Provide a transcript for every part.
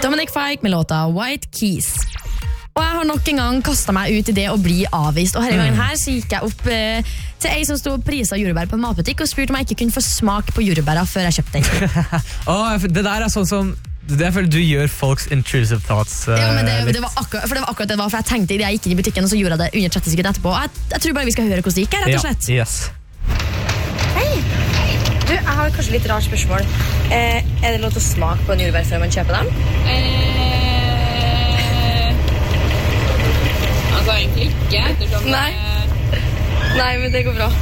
Dominic Fike med låta White Keys. Og jeg har nok en gang kastet meg ut i det å bli avvist. Og denne gangen her så gikk jeg opp til ei som stod og priset jordbær på en matbutikk og spurte om jeg ikke kunne få smak på jordbæra før jeg kjøpte den. Det der sånn som det føler du gjør folks intrusive thoughts. Ja, men det var akkurat det var, for jeg tenkte det jeg gikk inn i butikken, og så gjorde jeg det under 30 sekunder etterpå. Jeg tror bare vi skal høre hvordan det gikk, rett og slett. Ja, yes. Hei! Du, jeg har kanskje litt rart spørsmål. Er det lov til å smake på en jordbær før man kjøper dem? Altså egentlig ikke, ettersom Nei, men det går bra.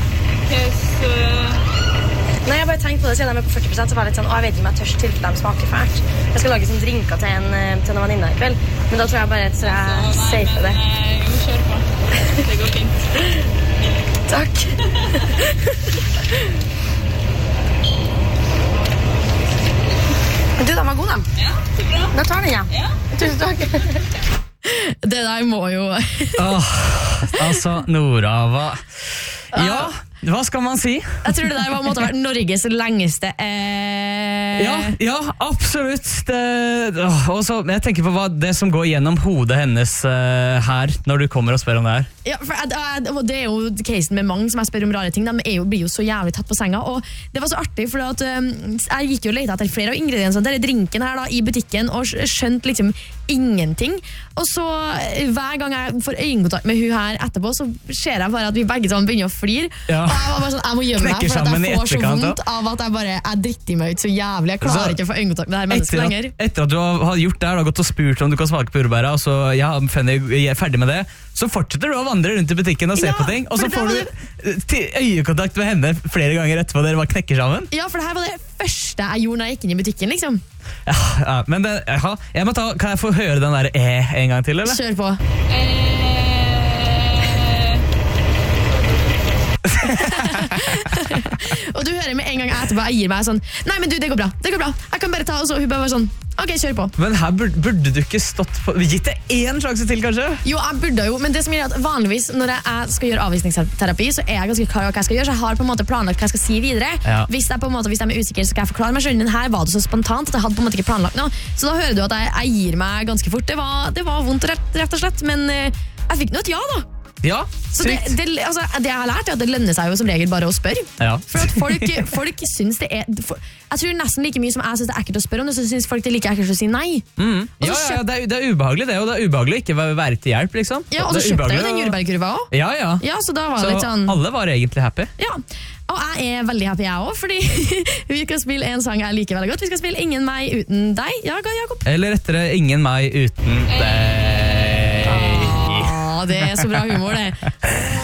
Nei, jeg bare tenkte på det, siden jeg er med på 40%, så var det litt sånn, jeg vet ikke om jeg tørst til dem smaker fælt. Jeg skal lage sånn drinker til en venninne i kveld, men da tror jeg bare at jeg safer det. Jo, kjør på. Det går fint. Takk. Du, den var god, den. Ja, så bra. Da tar den, ja. Ja. Tusen takk. Det der må jo... Altså, Nora, Ja, hva skal man si? Jeg tror det der var måtte ha vært Norges lengste Ja, absolutt. Men jeg tenker på det som går gjennom hodet hennes her, når du kommer og spør om det her. Ja, for det er jo casen med mange som jeg spør om rare ting. De blir jo så jævlig tatt på senga. Og det var så artig, for jeg gikk jo og lette etter flere av ingrediensene til drinken her da, i butikken, og skjønte liksom ingenting. Og så hver gang jeg får øyekontakt med hun her etterpå, så ser jeg bare at vi begge sammen begynner å flire. Ja. Og jeg var bare sånn, jeg må gjemme meg, for at jeg får så vondt av at jeg dritter meg ut så jævlig. Jeg klarer ikke å få øyekontakt med det her mennesket lenger. Etter at du har gjort det her, du har gått og spurt om du kan smake på jordbæra, og så Fanny er ferdig med det, så fortsetter du å vandre rundt i butikken og se på ting, og så får du øyekontakt med henne flere ganger etterpå dere bare knekker sammen. Ja, for det her var det første jeg gjorde når jeg gikk inn i butikken, liksom. Ja, men kan jeg få høre den der en gang til, eller? Kjør på. Og du hører med en gang etterpå jeg gir meg sånn, nei, men du, det går bra, jeg kan bare ta, og så hun bare var sånn, ok, kjør på. Men her burde du ikke stått på, gitt det en sjanse til kanskje? Jo, jeg burde jo, men det som gjør at vanligvis når jeg skal gjøre avvisningsterapi, så er jeg ganske klar hva jeg skal gjøre, så jeg har på en måte planlagt hva jeg skal si videre. Ja. Hvis jeg er usikker, så skal jeg forklare meg selv, men her var det så spontant at jeg hadde på en måte ikke planlagt noe, så da hører du at jeg gir meg ganske fort. Det var vondt rett og slett, men jeg fikk noe et ja da. Ja, så det jeg har lært er at det lønner seg jo som regel bare å spørre. Ja. For at folk synes det er jeg tror nesten like mye som jeg synes det er ekkelt å spørre om det, så synes folk det er like ekkelt å si nei. Ja, det er ubehagelig det, og det er ubehagelig å ikke være til hjelp, liksom. Ja, og så kjøpte jeg jo den jordbærkurva også. Ja, så da var det litt sånn, alle var egentlig happy. Ja, og jeg er veldig happy jeg også, fordi vi skal spille en sang jeg liker veldig godt. Vi skal spille Ingen meg uten deg. Ja, Jakob. Eller rettere Ingen meg uten deg. Det er så bra humor, det.